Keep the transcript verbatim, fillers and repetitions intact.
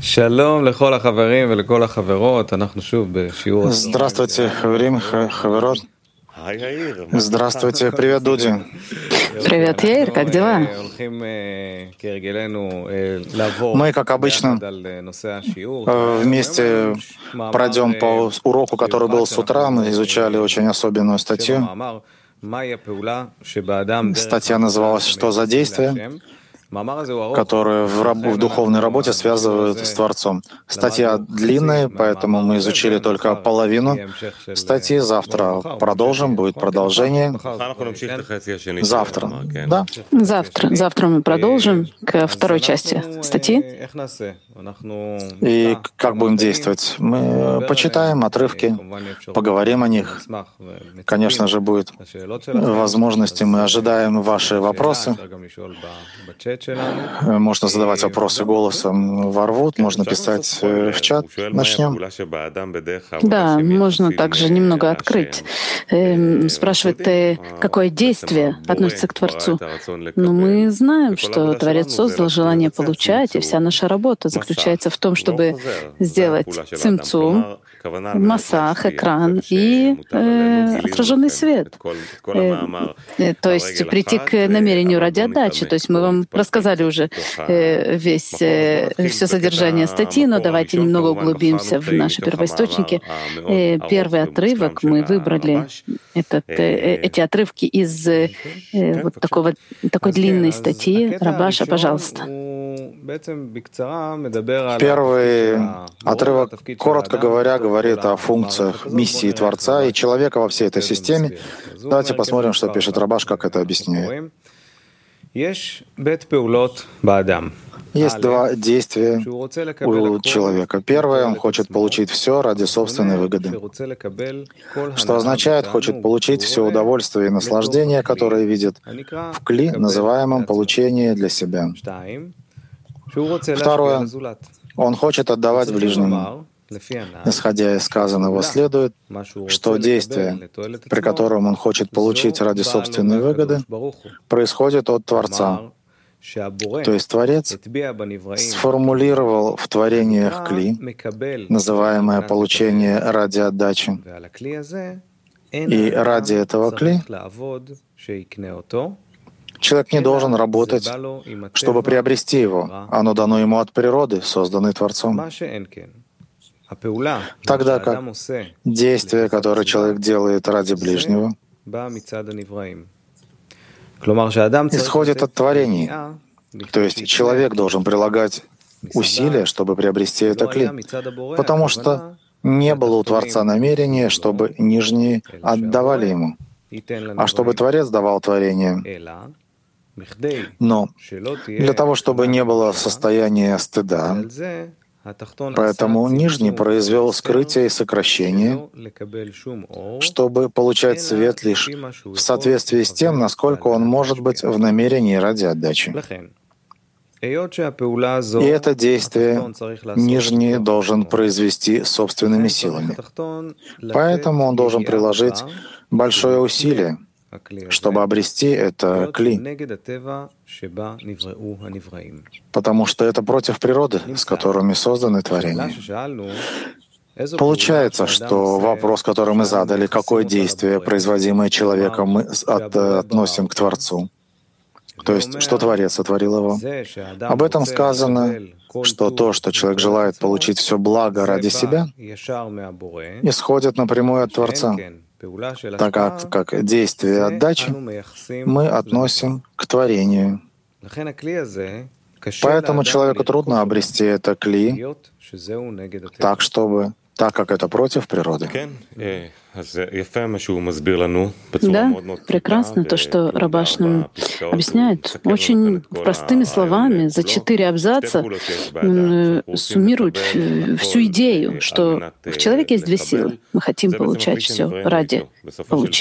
שלום לכל החברים ולכל החברות, אנחנו שוב בשיעור... Здравствуйте, Хаврим, Ха- Хаверот. Здравствуйте, привет, Дуди. Привет, Яир, как дела? Мы, как обычно, э, вместе пройдем по уроку, который был с утра. Мы изучали очень особенную статью. Статья называлась «Что за действие?», которые в, раб- в духовной работе связывают с Творцом. Статья длинная, поэтому мы изучили только половину статьи. Завтра продолжим, будет продолжение. Завтра, да? Завтра. Завтра мы продолжим к второй части статьи. И как будем действовать? Мы почитаем отрывки, поговорим о них. Конечно же, будет возможность, мы ожидаем ваши вопросы. Можно задавать вопросы голосом во рвут, можно писать э, в чат. Начнем. Да, можно также немного открыть. Эм, спрашивает, э, какое действие относится к Творцу? Но мы знаем, что Творец создал желание получать, и вся наша работа заключается в том, чтобы сделать цимцум, массах, экран и э, отраженный свет. Э, э, то есть прийти к намерению ради отдачи. То есть мы вам рассказали уже э, весь, э, все содержание статьи, но давайте немного углубимся в наши первоисточники. Э, первый отрывок мы выбрали, этот, э, эти отрывки из э, вот такого, такой длинной статьи. Рабаша, пожалуйста. Первый отрывок, коротко говоря, говорит о функциях миссии Творца и человека во всей этой системе. Давайте посмотрим, что пишет Рабаш, как это объясняет. Есть два действия у человека. Первое, он хочет получить все ради собственной выгоды, что означает, хочет получить все удовольствие и наслаждение, которое видит в кли, называемом получение для себя. Второе, он хочет отдавать ближнему. Исходя из сказанного, следует, что действие, при котором он хочет получить ради собственной выгоды, происходит от Творца. То есть Творец сформулировал в творениях кли, называемое получение ради отдачи. И ради этого кли человек не должен работать, чтобы приобрести его. Оно дано ему от природы, созданной Творцом. Тогда как действие, которое человек делает ради ближнего, исходит от творений. То есть человек должен прилагать усилия, чтобы приобрести это кли, потому что не было у Творца намерения, чтобы нижние отдавали ему, а чтобы Творец давал творение. Но для того, чтобы не было состояния стыда, поэтому нижний произвел скрытие и сокращение, чтобы получать свет лишь в соответствии с тем, насколько он может быть в намерении ради отдачи. И это действие нижний должен произвести собственными силами. Поэтому он должен приложить большое усилие, чтобы обрести это кли, потому что это против природы, с которыми созданы творения. Получается, что вопрос, который мы задали, какое действие, производимое человеком, мы от, относим к Творцу, то есть, что Творец сотворил его. Об этом сказано, что то, что человек желает получить все благо ради себя, исходит напрямую от Творца, так как, как действие отдачи мы относим к творению. Поэтому человеку трудно обрести это кли так, чтобы, так как это против природы. Да, прекрасно то, что Рабаш нам объясняет. Очень простыми словами, за четыре абзаца он суммирует всю идею, что в человеке есть две силы. Мы хотим получать все ради получения.